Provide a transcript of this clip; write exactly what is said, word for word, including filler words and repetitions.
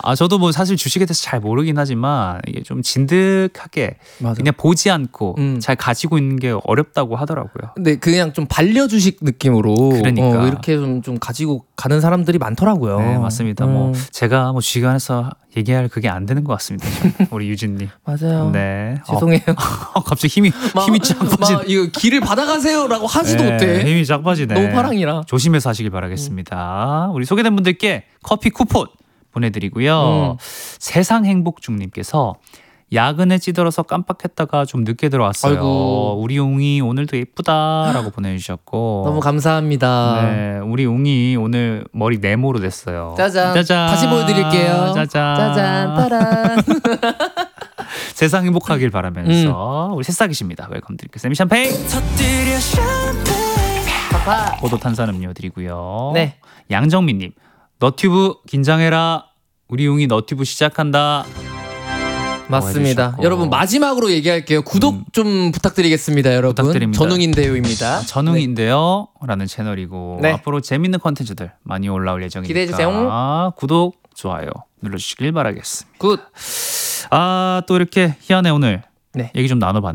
아 저도 뭐 사실 주식에 대해서 잘 모르긴 하지만 이게 좀 진득하게 맞아. 그냥 보지 않고 음. 잘 가지고 있는 게 어렵다고 하더라고요. 근데 그냥 좀 반려 주식 느낌으로 그러니까. 어, 이렇게 좀, 좀 가지고 가는 사람들이 많더라고요. 네 맞습니다. 음. 뭐 제가 뭐 주식안에서 얘기할 그게 안 되는 것 같습니다. 우리 유진님. 맞아요. 네. 죄송해요. 어, 갑자기 힘이 힘이 쫙 빠진. 막 이거 길을 받아가세요라고 하지도 네, 못해. 힘이 쫙 빠지네. 너무 파랑이라. 조심해서 하시길 바라겠습니다. 음. 우리 소개된 분들께 커피 쿠폰 보내드리고요. 음. 세상 행복중님께서 야근에 찌들어서 깜빡했다가 좀 늦게 들어왔어요. 아이고. 우리 웅이 오늘도 예쁘다라고 보내주셨고 너무 감사합니다. 네, 우리 웅이 오늘 머리 네모로 됐어요. 짜잔. 짜잔. 다시 보여드릴게요. 짜잔. 짜잔. 따란. 세상 행복하길 바라면서 음. 우리 새싹이십니다. 웰컴 드릴게요. 세미 샴페인. 파파. 포도 탄산음료 드리고요. 네. 양정민님 너튜브 긴장해라. 우리 웅이 너튜브 시작한다. 맞습니다. 해주셨고. 여러분 마지막으로 얘기할게요. 구독 음. 좀 부탁드리겠습니다. 여러분. 부탁드립니다. 전웅인데요입니다. 전웅인데요 라는 채널이고 네. 앞으로 재밌는 컨텐츠들 많이 올라올 예정이니까 기대해주세요. 구독, 좋아요 눌러주시길 바라겠습니다. 굿. 아, 또 이렇게 희한해 오늘 네. 얘기 좀 나눠봤는데